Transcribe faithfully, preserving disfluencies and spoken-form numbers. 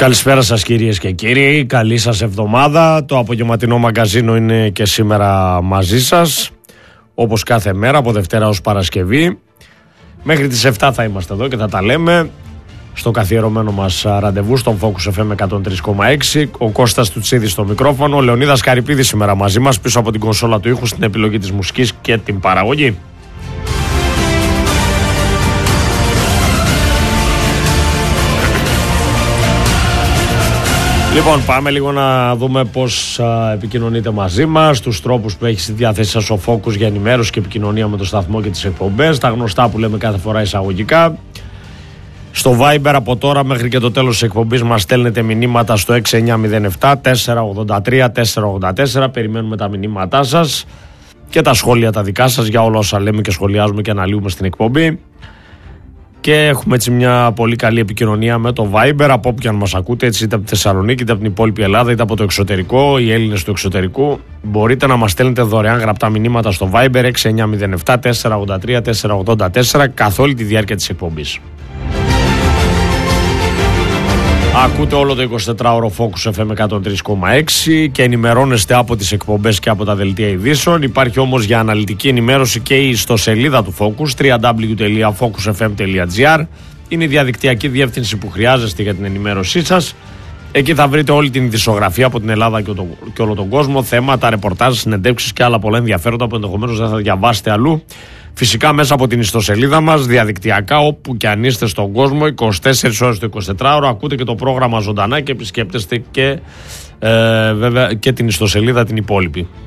Καλησπέρα σας κυρίες και κύριοι, καλή σας εβδομάδα. Το απογευματινό μαγκαζίνο είναι και σήμερα μαζί σας, όπως κάθε μέρα από Δευτέρα ως Παρασκευή. Μέχρι τις επτά θα είμαστε εδώ και θα τα λέμε στο καθιερωμένο μας ραντεβού στον Focus εφ εμ εκατόν τρία κόμμα έξι. Ο Κώστας Τουτσίδης στο μικρόφωνο, ο Λεωνίδας Καρυπίδης σήμερα μαζί μας, πίσω από την κονσόλα του ήχου, στην επιλογή της μουσικής και την παραγωγή. Λοιπόν, πάμε λίγο να δούμε πώς α, επικοινωνείτε μαζί μας, τους τρόπους που έχει στη διάθεση σας ο Focus για ενημέρωση και επικοινωνία με το σταθμό και τις εκπομπές, τα γνωστά που λέμε κάθε φορά εισαγωγικά. Στο Viber από τώρα μέχρι και το τέλος της εκπομπής μας στέλνετε μηνύματα στο έξι εννιά μηδέν επτά τέσσερα ογδόντα τρία τέσσερα ογδόντα τέσσερα. Περιμένουμε τα μηνύματά σας και τα σχόλια τα δικά σας για όλα όσα λέμε και σχολιάζουμε και αναλύουμε στην εκπομπή. Και έχουμε έτσι μια πολύ καλή επικοινωνία με το Viber από όπου και αν μας ακούτε, έτσι είτε από τη Θεσσαλονίκη, είτε από την υπόλοιπη Ελλάδα, είτε από το εξωτερικό, οι Έλληνες του εξωτερικού. Μπορείτε να μας στέλνετε δωρεάν γραπτά μηνύματα στο Viber έξι εννιά μηδέν επτά τέσσερα ογδόντα τρία τέσσερα ογδόντα τέσσερα καθ' όλη τη διάρκεια της εκπομπής. Ακούτε όλο το εικοσιτετράωρο Focus εφ εμ εκατόν τρία κόμμα έξι και ενημερώνεστε από τις εκπομπές και από τα δελτία ειδήσεων. Υπάρχει όμως για αναλυτική ενημέρωση και η ιστοσελίδα του Focus, double-u double-u double-u τελεία focus f m τελεία g r. Είναι η διαδικτυακή διεύθυνση που χρειάζεστε για την ενημέρωσή σας. Εκεί θα βρείτε όλη την ειδησιογραφία από την Ελλάδα και, το, και όλο τον κόσμο, θέματα, ρεπορτάζ, συνεντεύξεις και άλλα πολλά ενδιαφέροντα που ενδεχομένως δεν θα διαβάσετε αλλού. Φυσικά μέσα από την ιστοσελίδα μας, διαδικτυακά, όπου και αν είστε στον κόσμο, είκοσι τέσσερις ώρες το εικοσιτετράωρο, ακούτε και το πρόγραμμα ζωντανά και επισκέπτεστε και, ε, βέβαια, και την ιστοσελίδα την υπόλοιπη.